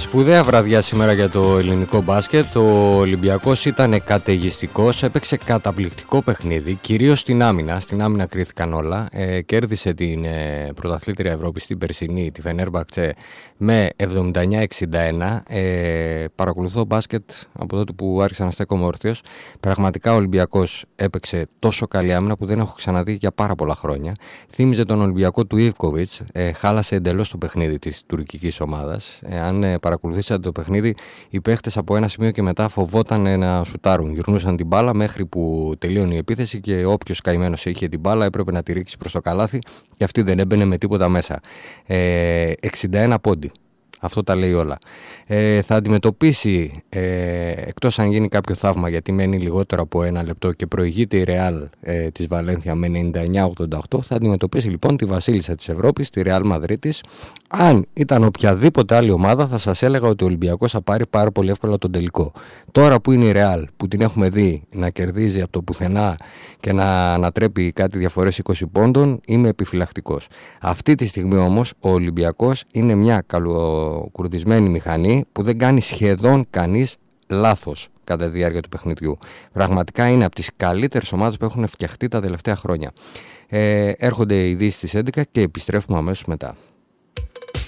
Σπουδαία βραδιά σήμερα για το ελληνικό μπάσκετ. Ο Ολυμπιακός ήταν καταιγιστικός, έπαιξε καταπληκτικό παιχνίδι, κυρίως στην άμυνα. Στην άμυνα κρίθηκαν όλα. Κέρδισε την πρωταθλήτρια Ευρώπη στην περσινή, τη Φενέρμπαχτσε, με 79-61. Παρακολουθώ μπάσκετ από τότε που άρχισα να στέκομαι όρθιος. Πραγματικά ο Ολυμπιακός έπαιξε τόσο καλή άμυνα που δεν έχω ξαναδεί για πάρα πολλά χρόνια. Θύμιζε τον Ολυμπιακό του Ιβκοβιτς, χάλασε εντελώς το παιχνίδι της τουρκικής ομάδας. Αν παρακολουθήσατε το παιχνίδι, οι παίχτες από ένα σημείο και μετά φοβόταν να σουτάρουν. Γυρνούσαν την μπάλα μέχρι που τελείωνε η επίθεση και όποιος καημένος είχε την μπάλα έπρεπε να τη ρίξει προς το καλάθι και αυτή δεν έμπαινε με τίποτα μέσα. 61 πόντι. Αυτό τα λέει όλα. Θα αντιμετωπίσει, εκτός αν γίνει κάποιο θαύμα, γιατί μένει λιγότερο από ένα λεπτό και προηγείται η Ρεάλ της Βαλένθια με 99-88, θα αντιμετωπίσει λοιπόν τη βασίλισσα της Ευρώπης, τη Ρεάλ Μαδρίτης. Αν ήταν οποιαδήποτε άλλη ομάδα, θα σας έλεγα ότι ο Ολυμπιακός θα πάρει πάρα πολύ εύκολα τον τελικό. Τώρα που είναι η Ρεάλ, που την έχουμε δει να κερδίζει από το πουθενά και να ανατρέπει κάτι διαφορές 20 πόντων, είμαι επιφυλακτικός. Αυτή τη στιγμή όμως ο Ολυμπιακός είναι μια καλοκουρδισμένη μηχανή που δεν κάνει σχεδόν κανείς λάθος κατά τη διάρκεια του παιχνιδιού. Πραγματικά είναι από τις καλύτερες ομάδες που έχουν φτιαχτεί τα τελευταία χρόνια. Έρχονται οι ειδήσεις στις 11 και επιστρέφουμε αμέσως μετά.